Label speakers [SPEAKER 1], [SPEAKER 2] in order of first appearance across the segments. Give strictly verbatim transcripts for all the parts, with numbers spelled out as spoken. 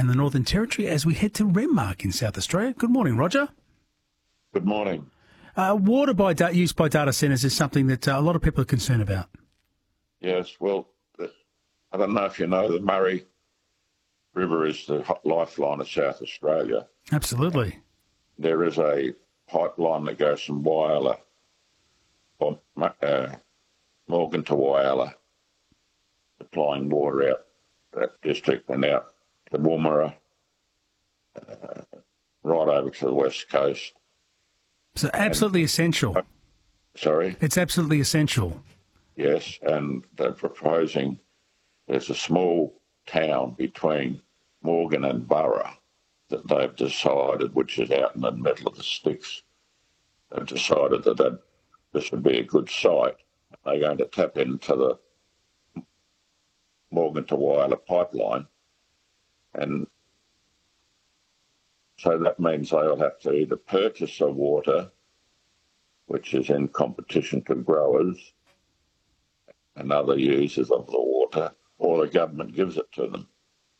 [SPEAKER 1] and the Northern Territory as we head to Renmark in South Australia. Good morning, Roger.
[SPEAKER 2] Good morning.
[SPEAKER 1] Uh, water by da- use by data centres is something that uh, a lot of people are concerned about.
[SPEAKER 2] Yes, well, I don't know if you know, the Murray River is the lifeline of South Australia.
[SPEAKER 1] Absolutely.
[SPEAKER 2] There is a pipeline that goes from Whyalla, or, uh, Morgan to Whyalla, supplying water out that district and out to Woomera, uh, right over to the west coast.
[SPEAKER 1] So absolutely and, essential.
[SPEAKER 2] Uh, sorry?
[SPEAKER 1] It's absolutely essential.
[SPEAKER 2] Yes, and they're proposing there's a small town between Morgan and Burra that they've decided, which is out in the middle of the sticks, they've decided that, that this would be a good site. They're going to tap into the Morgan to Whyalla pipeline, and so that means they'll have to either purchase the water, which is in competition to growers and other users of the water, or the government gives it to them.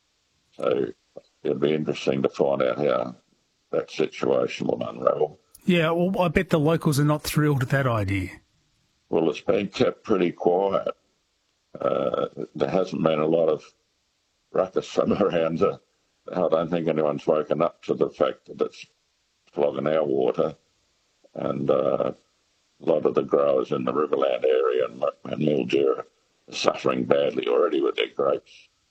[SPEAKER 2] So it'll be interesting to find out how that situation will unravel.
[SPEAKER 1] Yeah, well, I bet the locals are not thrilled at that idea.
[SPEAKER 2] Well, it's been kept pretty quiet. Uh, there hasn't been a lot of ruckus from around. The, I don't think anyone's woken up to the fact that it's flogging our water, and uh, a lot of the growers in the Riverland area and, and Mildura are suffering badly already with their grapes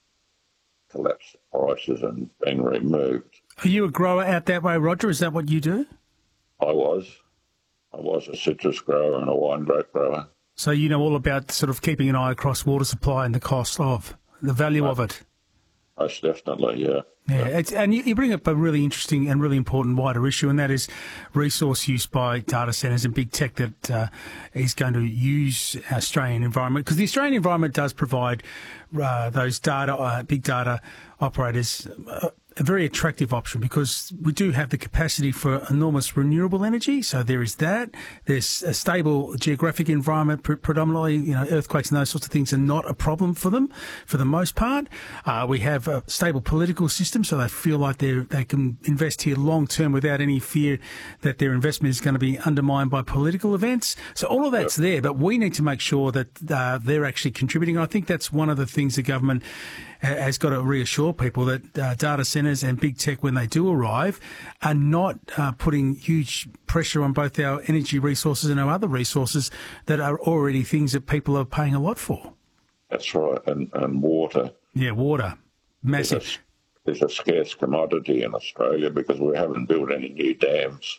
[SPEAKER 2] collapsed prices and being removed.
[SPEAKER 1] Are you a grower out that way, Roger? Is that what you do?
[SPEAKER 2] I was. I was a citrus grower and a wine grape grower.
[SPEAKER 1] So you know all about sort of keeping an eye across water supply and the cost of, the value
[SPEAKER 2] Most,
[SPEAKER 1] of it.
[SPEAKER 2] Most definitely, yeah.
[SPEAKER 1] Yeah,
[SPEAKER 2] yeah.
[SPEAKER 1] It's, and you, you bring up a really interesting and really important wider issue, and that is resource use by data centres and big tech that uh, is going to use Australian environment, because the Australian environment does provide uh, those data, uh, big data operators uh, a very attractive option, because we do have the capacity for enormous renewable energy. So there is that. There's a stable geographic environment, pre- predominantly, you know, earthquakes and those sorts of things are not a problem for them for the most part. Uh, we have a stable political system, so they feel like they they can invest here long term without any fear that their investment is going to be undermined by political events. So all of that's there, but we need to make sure that uh, they're actually contributing. I think that's one of the things the government has got to reassure people that uh, data centres and big tech, when they do arrive, are not uh, putting huge pressure on both our energy resources and our other resources that are already things that people are paying a lot for.
[SPEAKER 2] That's right, and, and water.
[SPEAKER 1] Yeah, water. Massive.
[SPEAKER 2] Is a, is a scarce commodity in Australia because we haven't built any new dams.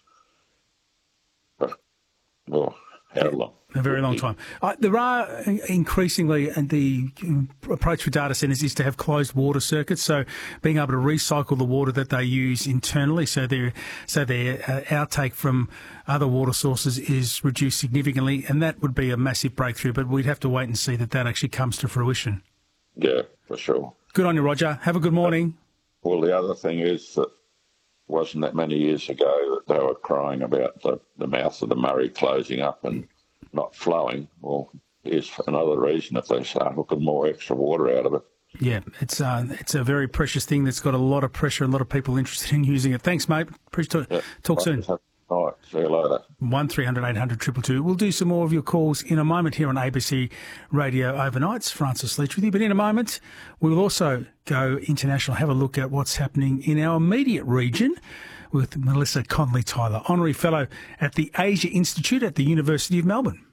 [SPEAKER 2] But, well, how long?
[SPEAKER 1] A very long time. Uh, there are increasingly, and the approach for data centres is to have closed water circuits, so being able to recycle the water that they use internally, so their so their uh, outtake from other water sources is reduced significantly, and that would be a massive breakthrough. But we'd have to wait and see that that actually comes to fruition.
[SPEAKER 2] Yeah, for sure.
[SPEAKER 1] Good on you, Roger. Have a good morning.
[SPEAKER 2] Well, the other thing is that wasn't that many years ago that they were crying about the, the mouth of the Murray closing up and not flowing. Well, here's another reason if they start hooking more extra water out of it.
[SPEAKER 1] Yeah, it's uh, it's a very precious thing that's got a lot of pressure and a lot of people interested in using it. Thanks, mate. Appreciate it. Talk soon.
[SPEAKER 2] All right, see you later.
[SPEAKER 1] one three hundred eight hundred two two two. We'll do some more of your calls in a moment here on A B C Radio Overnights. Francis Leach with you. But in a moment, we will also go international, have a look at what's happening in our immediate region with Melissa Conley-Tyler, Honorary Fellow at the Asia Institute at the University of Melbourne.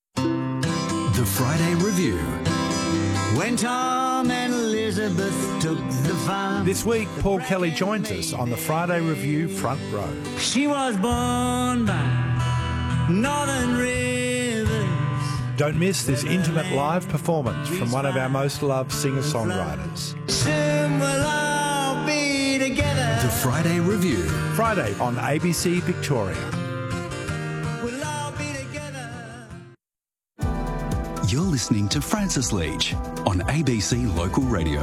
[SPEAKER 3] The Friday Review.
[SPEAKER 4] When Tom and Elizabeth took the farm.
[SPEAKER 5] This week, Paul Kelly joins us on the Friday Review Front Row.
[SPEAKER 4] She was born by Northern Rivers.
[SPEAKER 5] Don't miss this intimate live performance from one of our most loved singer-songwriters.
[SPEAKER 4] Soon we'll all be together.
[SPEAKER 3] The Friday Review.
[SPEAKER 5] Friday on A B C Victoria.
[SPEAKER 4] We'll all be together.
[SPEAKER 3] You're listening to Francis Leach on A B C Local Radio.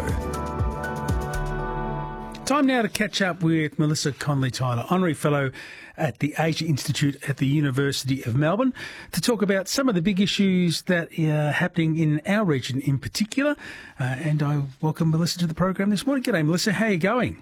[SPEAKER 1] Time now to catch up with Melissa Conley-Tyler, Honorary Fellow at the Asia Institute at the University of Melbourne, to talk about some of the big issues that are happening in our region in particular. Uh, and I welcome Melissa to the program this morning. G'day, Melissa. How are you going?